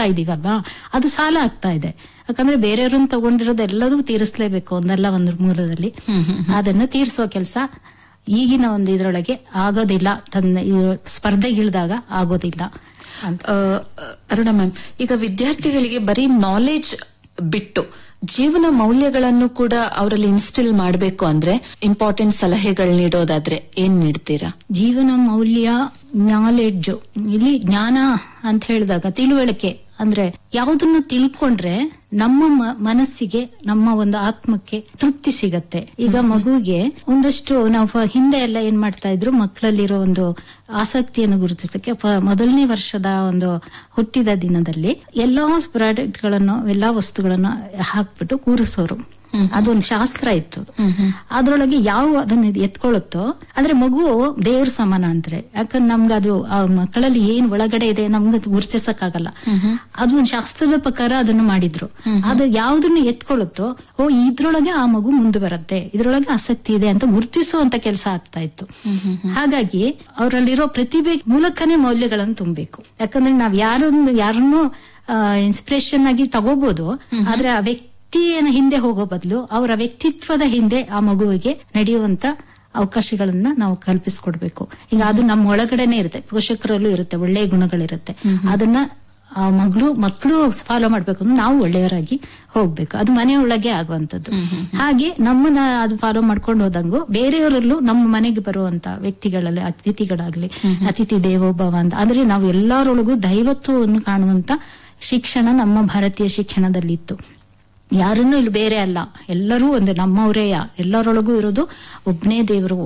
ಇದೀವಲ್ವಾ, ಅದು ಸಾಲ ಆಗ್ತಾ ಇದೆ. ಯಾಕಂದ್ರೆ ಬೇರೆಯವ್ರನ್ನ ತಗೊಂಡಿರೋದು ಎಲ್ಲದೂ ತೀರಿಸಲೇಬೇಕು ಒಂದಲ್ಲ ಒಂದು ಮೂಲದಲ್ಲಿ. ಅದನ್ನ ತೀರಿಸುವ ಕೆಲಸ ಈಗಿನ ಒಂದು ಇದ್ರೊಳಗೆ ಆಗೋದಿಲ್ಲ, ಸ್ಪರ್ಧೆಗಿಳಿದಾಗ ಆಗೋದಿಲ್ಲ ಅಂತ. ಅರುಣ ಮ್ಯಾಮ್, ಈಗ ವಿದ್ಯಾರ್ಥಿಗಳಿಗೆ ಬರೀ ನಾಲೆಜ್ ಬಿಟ್ಟು ಜೀವನ ಮೌಲ್ಯಗಳನ್ನು ಕೂಡ ಅವರಲ್ಲಿ ಇನ್ಸ್ಟಿಲ್ ಮಾಡಬೇಕು ಅಂದ್ರೆ ಇಂಪಾರ್ಟೆಂಟ್ ಸಲಹೆಗಳು ನೀಡೋದಾದ್ರೆ ಏನ್ ನೀಡ್ತೀರಾ? ಜೀವನ ಮೌಲ್ಯ, ನಾಲೆಡ್ಜ್, ಇಲ್ಲಿ ಜ್ಞಾನ ಅಂತ ಹೇಳಿದಾಗ ತಿಳುವಳಿಕೆ ಅಂದ್ರೆ ಯಾವುದನ್ನು ತಿಳ್ಕೊಂಡ್ರೆ ನಮ್ಮ ಮನಸ್ಸಿಗೆ, ನಮ್ಮ ಒಂದು ಆತ್ಮಕ್ಕೆ ತೃಪ್ತಿ ಸಿಗತ್ತೆ. ಈಗ ಮಗುವಿಗೆ ಒಂದಷ್ಟು ನಾವು ಹಿಂದೆ ಎಲ್ಲ ಏನ್ ಮಾಡ್ತಾ ಇದ್ರು, ಮಕ್ಕಳಲ್ಲಿರೋ ಒಂದು ಆಸಕ್ತಿಯನ್ನು ಗುರುತಿಸಕ್ಕೆ ಮೊದಲನೇ ವರ್ಷದ ಒಂದು ಹುಟ್ಟಿದ ದಿನದಲ್ಲಿ ಎಲ್ಲಾ ಪ್ರಾಡಕ್ಟ್ ಗಳನ್ನು, ಎಲ್ಲಾ ವಸ್ತುಗಳನ್ನ ಹಾಕ್ಬಿಟ್ಟು ಕೂರಿಸೋರು. ಅದೊಂದು ಶಾಸ್ತ್ರ ಇತ್ತು. ಅದ್ರೊಳಗೆ ಯಾವ ಅದನ್ನ ಎತ್ಕೊಳ್ಳುತ್ತೋ, ಆದ್ರೆ ಮಗು ದೇವ್ರ ಸಮಾನ ಅಂತಾರೆ. ಯಾಕಂದ್ರೆ ನಮ್ಗೆ ಅದು ಆ ಮಕ್ಕಳಲ್ಲಿ ಏನ್ ಒಳಗಡೆ ಇದೆ ನಮ್ಗೆ ಗುರುತಿಸಕ್ಕಾಗಲ್ಲ. ಅದು ಒಂದು ಶಾಸ್ತ್ರದ ಪ್ರಕಾರ ಅದನ್ನ ಮಾಡಿದ್ರು. ಅದು ಯಾವ್ದನ್ನ ಎತ್ಕೊಳ್ಳುತ್ತೋ, ಇದ್ರೊಳಗೆ ಆ ಮಗು ಮುಂದೆ ಬರುತ್ತೆ, ಇದ್ರೊಳಗೆ ಆಸಕ್ತಿ ಇದೆ ಅಂತ ಗುರುತಿಸುವಂತ ಕೆಲಸ ಆಗ್ತಾ ಇತ್ತು. ಹಾಗಾಗಿ ಅವರಲ್ಲಿರೋ ಪ್ರತಿಭೆ ಮೂಲಕನೇ ಮೌಲ್ಯಗಳನ್ನು ತುಂಬಬೇಕು. ಯಾಕಂದ್ರೆ ನಾವ್ ಯಾರನ್ನು ಇನ್ಸ್ಪಿರೇಷನ್ ಆಗಿ ತಗೋಬಹುದು, ಆದ್ರೆ ಆ ವ್ಯಕ್ತಿಯ ಹಿಂದೆ ಹೋಗೋ ಬದಲು ಅವರ ವ್ಯಕ್ತಿತ್ವದ ಹಿಂದೆ ಆ ಮಗುವಿಗೆ ನಡೆಯುವಂತ ಅವಕಾಶಗಳನ್ನ ನಾವು ಕಲ್ಪಿಸ್ಕೊಡ್ಬೇಕು. ಈಗ ಅದು ನಮ್ಮ ಒಳಗಡೆನೆ ಇರುತ್ತೆ, ಪೋಷಕರಲ್ಲೂ ಇರುತ್ತೆ, ಒಳ್ಳೆಯ ಗುಣಗಳಿರುತ್ತೆ. ಅದನ್ನ ಆ ಮಕ್ಕಳು ಫಾಲೋ ಮಾಡ್ಬೇಕು ಅಂದ್ರೆ ನಾವು ಒಳ್ಳೆಯವರಾಗಿ ಹೋಗ್ಬೇಕು. ಅದು ಮನೆಯೊಳಗೆ ಆಗುವಂತದ್ದು. ಹಾಗೆ ನಮ್ಮನ್ನ ಅದು ಫಾಲೋ ಮಾಡ್ಕೊಂಡು ಹೋದಂಗು ಬೇರೆಯವರಲ್ಲೂ ನಮ್ಮ ಮನೆಗೆ ಬರುವಂತ ವ್ಯಕ್ತಿಗಳಲ್ಲಿ, ಅತಿಥಿಗಳಾಗ್ಲಿ, ಅತಿಥಿ ದೇವೋಭವ ಅಂತ ಅಂದ್ರೆ ನಾವು ಎಲ್ಲರೊಳಗೂ ದೈವತ್ವವನ್ನು ಕಾಣುವಂತ ಶಿಕ್ಷಣ ನಮ್ಮ ಭಾರತೀಯ ಶಿಕ್ಷಣದಲ್ಲಿ ಇತ್ತು. ಯಾರನ್ನೂ ಇಲ್ಲಿ ಬೇರೆ ಅಲ್ಲ, ಎಲ್ಲರೂ ಒಂದು ನಮ್ಮವರೇ. ಎಲ್ಲರೊಳಗೂ ಇರೋದು ಒಬ್ನೇ ದೇವರು.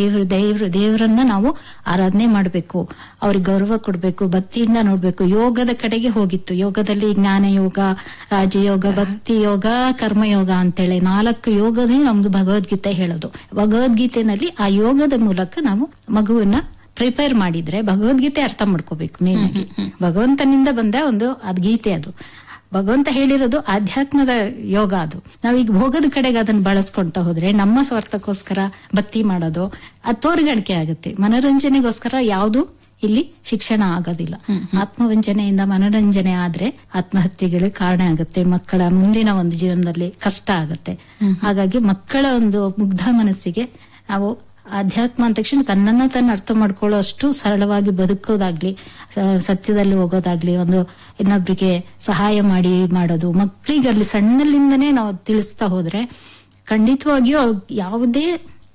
ದೇವರನ್ನ ನಾವು ಆರಾಧನೆ ಮಾಡ್ಬೇಕು, ಅವ್ರಿಗೆ ಗೌರವ ಕೊಡ್ಬೇಕು, ಭಕ್ತಿಯಿಂದ ನೋಡ್ಬೇಕು. ಯೋಗದ ಕಡೆಗೆ ಹೋಗಿತ್ತು. ಯೋಗದಲ್ಲಿ ಜ್ಞಾನ ಯೋಗ, ರಾಜಯೋಗ, ಭಕ್ತಿ ಯೋಗ, ಕರ್ಮಯೋಗ ಅಂತೇಳಿ 4 ಯೋಗನೇ ನಮ್ದು ಭಗವದ್ಗೀತೆ ಹೇಳೋದು. ಭಗವದ್ಗೀತೆನಲ್ಲಿ ಆ ಯೋಗದ ಮೂಲಕ ನಾವು ಮಗುವನ್ನ ಪ್ರಿಪೇರ್ ಮಾಡಿದ್ರೆ ಭಗವದ್ಗೀತೆ ಅರ್ಥ ಮಾಡ್ಕೋಬೇಕು. ಮೇನ್ ಆಗಿ ಭಗವಂತನಿಂದ ಬಂದ ಒಂದು ಅದ್ ಗೀತೆ. ಅದು ಭಗವಂತ ಹೇಳಿರೋದು ಆಧ್ಯಾತ್ಮದ ಯೋಗ. ಅದು ನಾವೀಗ ಭೋಗದ ಕಡೆಗೆ ಅದನ್ನ ಬಳಸ್ಕೊಂತ ಹೋದ್ರೆ ನಮ್ಮ ಸ್ವಾರ್ಥಕ್ಕೋಸ್ಕರ ಭಕ್ತಿ ಮಾಡೋದು ಅದು ತೋರ್ಗಡಿಕೆ ಆಗುತ್ತೆ. ಮನೋರಂಜನೆಗೋಸ್ಕರ ಯಾವುದು ಇಲ್ಲಿ ಶಿಕ್ಷಣ ಆಗೋದಿಲ್ಲ. ಆತ್ಮವಂಚನೆಯಿಂದ ಮನೋರಂಜನೆ ಆದ್ರೆ ಆತ್ಮಹತ್ಯೆಗಳಿಗೆ ಕಾರಣ ಆಗುತ್ತೆ. ಮಕ್ಕಳ ಮುಂದಿನ ಒಂದು ಜೀವನದಲ್ಲಿ ಕಷ್ಟ ಆಗುತ್ತೆ. ಹಾಗಾಗಿ ಮಕ್ಕಳ ಒಂದು ಮುಗ್ಧ ಮನಸ್ಸಿಗೆ ನಾವು ಅಧ್ಯಾತ್ಮ ಅಂದ ತಕ್ಷಣ ತನ್ನನ್ನ ತಾನು ಅರ್ಥ ಮಾಡ್ಕೊಳ್ಳೋ ಅಷ್ಟು ಸರಳವಾಗಿ ಬದುಕೋದಾಗ್ಲಿ, ಸತ್ಯದಲ್ಲಿ ಹೋಗೋದಾಗ್ಲಿ, ಒಂದು ಇನ್ನೊಬ್ರಿಗೆ ಸಹಾಯ ಮಾಡೋದು, ಮಕ್ಕಳಿಗೆ ಅಲ್ಲಿ ಸಣ್ಣಲ್ಲಿಂದನೇ ನಾವು ತಿಳಿಸ್ತಾ ಹೋದ್ರೆ ಖಂಡಿತವಾಗಿಯೂ ಯಾವುದೇ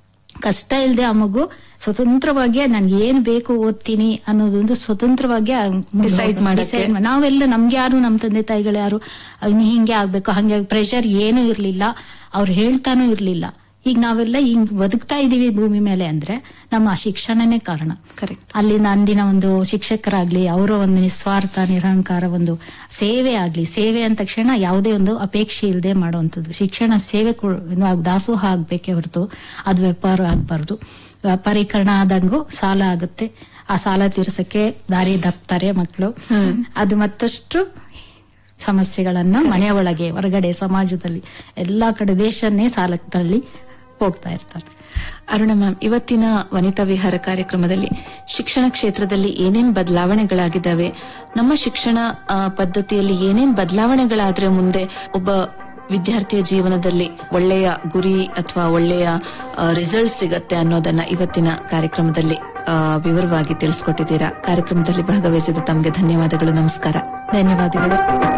ಕಷ್ಟ ಇಲ್ಲದೆ ಆ ಮಗು ಸ್ವತಂತ್ರವಾಗಿ ನನ್ಗೆ ಏನ್ ಬೇಕು ಓದ್ತೀನಿ ಅನ್ನೋದೊಂದು ಸ್ವತಂತ್ರವಾಗಿ ಡಿಸೈಡ್ ಮಾಡಿ. ನಾವೆಲ್ಲ ನಮ್ಗೆ ಯಾರು, ನಮ್ ತಂದೆ ತಾಯಿಗಳು ಯಾರು ಹಿಂಗೆ ಆಗ್ಬೇಕು ಹಂಗೆ ಪ್ರೆಷರ್ ಏನೂ ಇರ್ಲಿಲ್ಲ, ಅವ್ರು ಹೇಳ್ತಾನೂ ಇರ್ಲಿಲ್ಲ. ಈಗ ನಾವೆಲ್ಲ ಹಿಂಗ್ ಬದುಕ್ತಾ ಇದೀವಿ ಭೂಮಿ ಮೇಲೆ ಅಂದ್ರೆ ನಮ್ಮ ಶಿಕ್ಷಣನೇ ಕಾರಣ. ಕರೆಕ್ಟ್. ಅಲ್ಲಿಂದ ಅಂದಿನ ಒಂದು ಶಿಕ್ಷಕರಾಗ್ಲಿ, ಅವರ ಒಂದು ನಿಸ್ವಾರ್ಥ ನಿರಹಂಕಾರ ಒಂದು ಸೇವೆ ಆಗ್ಲಿ, ಸೇವೆ ಅಂದ ತಕ್ಷಣ ಯಾವುದೇ ಒಂದು ಅಪೇಕ್ಷೆ ಇಲ್ಲದೆ ಮಾಡುವಂಥದ್ದು ಶಿಕ್ಷಣ. ಸೇವೆ ದಾಸೋಹ ಆಗ್ಬೇಕೇ ಹೊರತು ಅದು ವ್ಯಾಪಾರ ಆಗ್ಬಾರ್ದು. ವ್ಯಾಪಾರೀಕರಣ ಆದಂಗೂ ಸಾಲ ಆಗುತ್ತೆ. ಆ ಸಾಲ ತೀರ್ಸಕ್ಕೆ ದಾರಿ ದಪ್ತಾರೆ ಮಕ್ಕಳು. ಅದು ಮತ್ತಷ್ಟು ಸಮಸ್ಯೆಗಳನ್ನ ಮನೆಯ ಒಳಗೆ, ಹೊರಗಡೆ, ಸಮಾಜದಲ್ಲಿ ಎಲ್ಲಾ ಕಡೆ ದೇಶನ್ನೇ ಸಾಲಕ್ಕೆ ತಳ್ಳಿ ಹೋಗ್ತಾ ಇರ್ತಾರೆ. ಅರುಣ ಮ್ಯಾಮ್, ಇವತ್ತಿನ ವನಿತಾ ವಿಹಾರ ಕಾರ್ಯಕ್ರಮದಲ್ಲಿ ಶಿಕ್ಷಣ ಕ್ಷೇತ್ರದಲ್ಲಿ ಏನೇನ್ ಬದಲಾವಣೆಗಳಾಗಿದ್ದಾವೆ, ನಮ್ಮ ಶಿಕ್ಷಣ ಪದ್ಧತಿಯಲ್ಲಿ ಏನೇನ್ ಬದಲಾವಣೆಗಳಾದ್ರೆ ಮುಂದೆ ಒಬ್ಬ ವಿದ್ಯಾರ್ಥಿಯ ಜೀವನದಲ್ಲಿ ಒಳ್ಳೆಯ ಗುರಿ ಅಥವಾ ಒಳ್ಳೆಯ ರಿಸಲ್ಟ್ ಸಿಗತ್ತೆ ಅನ್ನೋದನ್ನ ಇವತ್ತಿನ ಕಾರ್ಯಕ್ರಮದಲ್ಲಿ ವಿವರವಾಗಿ ತಿಳಿಸ್ಕೊಟ್ಟಿದ್ದೀರಾ. ಕಾರ್ಯಕ್ರಮದಲ್ಲಿ ಭಾಗವಹಿಸಿದ ತಮಗೆ ಧನ್ಯವಾದಗಳು. ನಮಸ್ಕಾರ. ಧನ್ಯವಾದಗಳು.